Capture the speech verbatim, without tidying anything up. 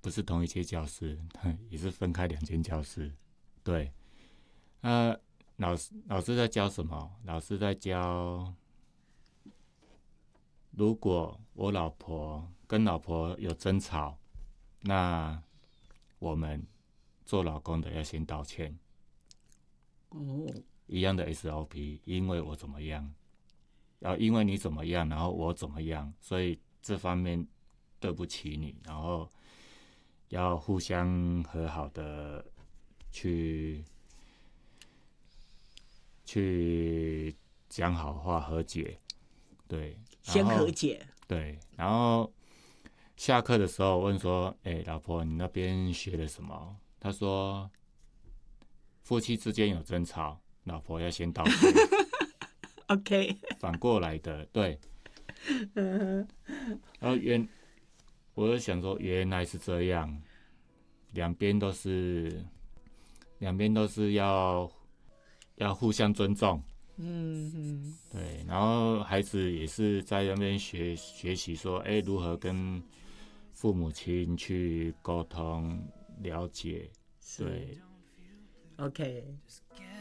不是同一间教室，也是分开两间教室。对，那、呃、老师老师在教什么？老师在教，如果我老婆跟老婆有争吵，那我们做老公的要先道歉。 哦， 一样的 S O P， 因为我怎么样，要因为你怎么样，然后我怎么样，所以这方面对不起你，然后要互相和好的去去讲好话和解，对， 先和解， 对，然后下课的时候问说：“哎、欸，老婆，你那边学了什么？”他说：“夫妻之间有争吵，老婆要先道歉。 OK， 反过来的，对。然后原我就想说，原来是这样，两边都是两边都是要要互相尊重。 嗯嗯， 对，然后孩子也是在那边学学习说，哎，如何跟父母亲去沟通了解，对。 OK。